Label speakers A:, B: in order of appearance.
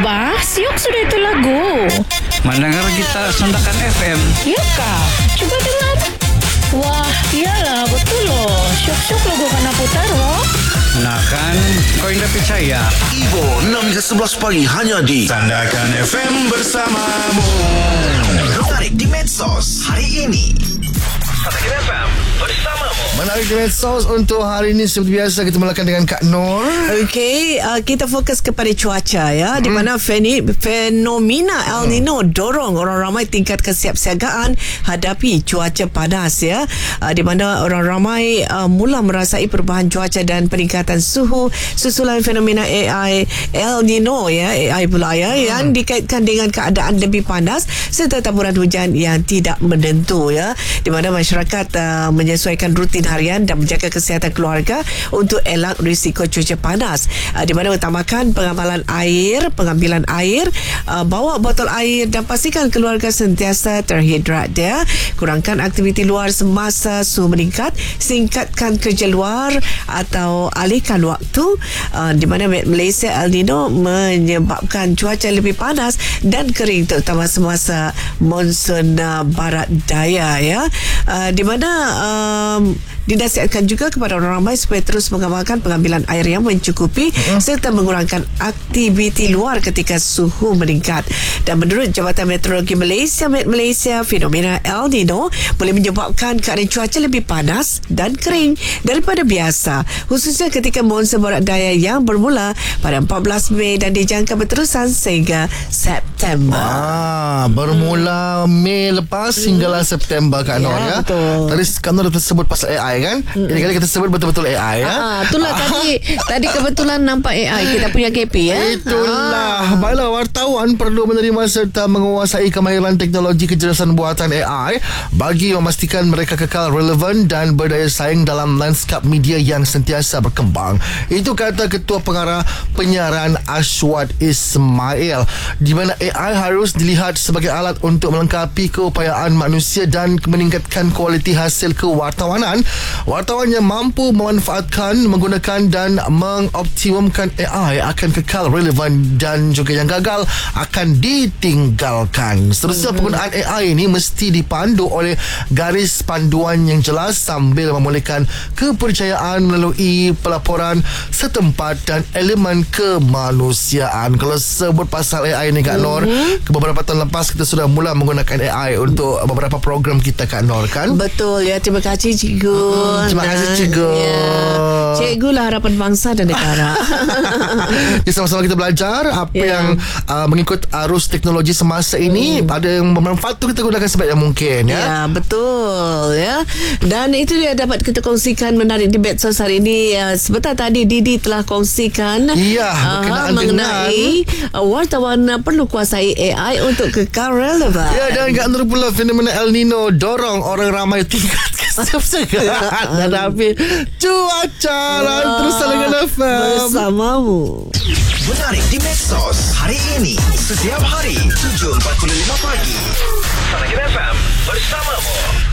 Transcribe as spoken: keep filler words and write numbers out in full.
A: Bah, siok sudah itu lagu.
B: Mendengar kita Sandakan F M.
A: Ya kah? Coba dengar. Wah, iyalah, betul loh. Syok-syok lagu kena putar loh.
B: Nah kan, kau indah percaya.
C: Ivo enam hingga sebelas pagi hanya di Sandakan F M bersamamu. Menarik di medsos hari ini. Sandakan F M bersamamu.
D: Menarik di medsos untuk hari ini seperti biasa kita mulakan dengan Kak Nur.
E: Okey, uh, kita fokus kepada cuaca ya, hmm. di mana feni, fenomena El Nino hmm. dorong orang ramai tingkat kesiapsiagaan hadapi cuaca panas ya. Uh, di mana orang ramai uh, mula merasai perubahan cuaca dan peningkatan suhu susulan fenomena A I El Nino ya, A I pula ya, hmm. yang dikaitkan dengan keadaan lebih panas serta taburan hujan yang tidak menentu ya. Di mana masyarakat uh, menyesuaikan rutin harian dan menjaga kesihatan keluarga untuk elak risiko cuaca panas, uh, di mana utamakan pengamalan air, pengambilan air, uh, bawa botol air dan pastikan keluarga sentiasa terhidrat ya. Kurangkan aktiviti luar semasa suhu meningkat, singkatkan kerja luar atau alihkan waktu, uh, di mana Malaysia El Nino menyebabkan cuaca lebih panas dan kering terutama semasa monsun uh, barat daya ya, uh, di mana um, dinasihatkan juga kepada orang ramai supaya terus mengamalkan pengambilan air yang mencukupi uh-huh. serta mengurangkan aktiviti luar ketika suhu meningkat. Dan menurut Jabatan Meteorologi Malaysia Met Malaysia, fenomena El Nino boleh menyebabkan keadaan cuaca lebih panas dan kering daripada biasa, khususnya ketika monsun barat daya yang bermula pada empat belas Mei dan dijangka berterusan sehingga September.
D: Ah, bermula hmm. Mei lepas hmm. hinggalah September Kak Nur ya.
E: Betul.
D: Tadi Kak Nur tersebut pasal A I kan? Hmm. Ini kali kita sebut betul-betul A I ya.
A: Ah, itulah ah. tadi tadi kebetulan nampak A I kita punya K P ya.
D: Itulah. Ah. Baiklah, wartawan perlu menerima serta menguasai kemahiran teknologi kecerdasan buatan A I bagi memastikan mereka kekal relevan dan berdaya saing dalam lanskap media yang sentiasa berkembang. Itu kata Ketua Pengarah Penyiaran Ashwad Ismail, di mana A I harus dilihat sebagai alat untuk melengkapi keupayaan manusia dan meningkatkan kualiti hasil kewartawanan. Wartawan yang mampu memanfaatkan, menggunakan dan mengoptimumkan A I akan kekal relevan dan juga yang gagal akan ditinggalkan. Seterusnya, hmm. penggunaan A I ini mesti dipandu oleh garis panduan yang jelas sambil memulihkan kepercayaan melalui pelaporan setempat dan elemen kemanusiaan. Kalau sebut pasal A I ni Kak Nur, hmm. beberapa tahun lepas kita sudah mula menggunakan A I untuk beberapa program kita Kak Nur kan?
E: Betul ya, terima kasih cikgu.
D: Hmm, terima
E: dan,
D: kasih cikgu.
E: Ya, cikgu lah harapan bangsa dan negara.
D: Jadi sama-sama kita belajar apa yeah. yang uh, mengikut arus teknologi semasa ini, hmm. ada yang bermanfaat tu kita gunakan sebaik yang mungkin ya.
E: Ya, betul ya. Dan itu dia dapat kita kongsikan menarik di medsos hari ini. Uh, sebentar tadi Didi telah kongsikan
D: ya,
E: uh, mengenai uh, wartawan uh, perlu kuasai A I untuk kekal relevan.
D: Ya, dan Kak Nur pula fenomena El Nino dorong orang ramai tingkat kesiapsiagaan hadapi cuaca. Dan terus dengan F M
E: bersamamu.
C: Menarik di medsos hari ini setiap hari tujuh empat puluh lima pagi. Sandakan F M bersamamu.